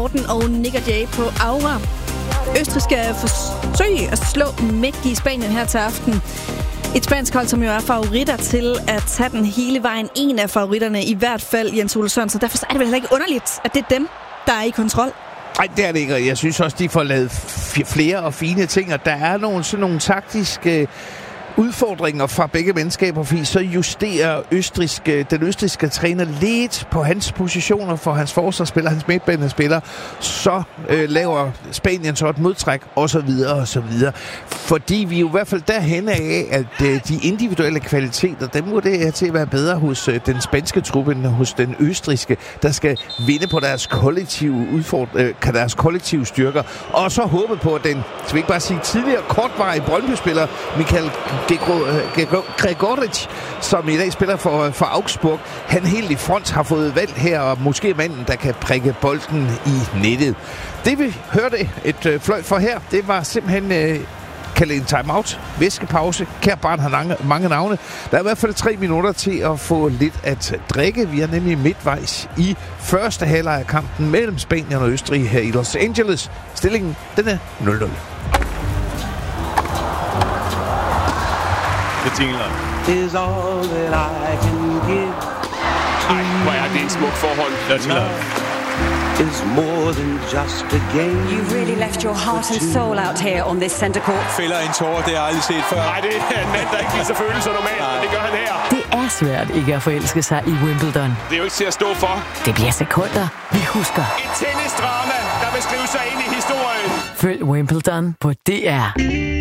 Morten og Nick og Jay på Aura. Østrig skal forsøge at slå mægtige Spanien her til aften. Et spansk hold, som jo er favoritter til at tage den hele vejen. En af favoritterne i hvert fald, Jens Ole Sørensen. Så derfor er det vel heller ikke underligt, at det er dem, der er i kontrol. Nej, det er det ikke. Jeg synes også, de får lavet flere og fine ting, og der er sådan nogle taktiske udfordringer fra begge mandskaber, fordi så justerer den østrigske træner lidt på hans positioner for hans forsvarsspiller, hans midtbanespiller, så laver Spanien så et modtræk, og så videre, og så videre. Fordi vi er jo i hvert fald derhen af, at de individuelle kvaliteter, dem må det til at være bedre hos den spanske truppe end hos den østrigske, der skal vinde på deres kollektive styrker. Og så håbe på, at den, skal vi ikke bare sige, tidligere kortvarige Brøndby-spiller, Michael Gregoric, som i dag spiller for Augsburg, han helt i front har fået valg her, og måske manden, der kan prikke bolden i nettet. Det vi hørte et fløjt for her, det var simpelthen kalde en timeout, væskepause. Kære barn har mange navne. Der er i hvert fald 3 minutter til at få lidt at drikke. Vi er nemlig midtvejs i første halvleg af kampen mellem Spanien og Østrig her i Los Angeles. Stillingen, den er 0-0. Is all that I can give. Ej, hvor er det et smukt forhold. Is more than just a game. You really left your heart and soul out here on this center court. Fælder en tårer, det har jeg aldrig set før. Nej, det er en mand, der ikke viser følelser normalt, men det gør han her. Det er svært ikke at forelske sig i Wimbledon. Det er jo ikke til at stå for. Det bliver sekunder, vi husker. Et tennisdrama, der vil skrive sig ind i historien. Følg Wimbledon på DR.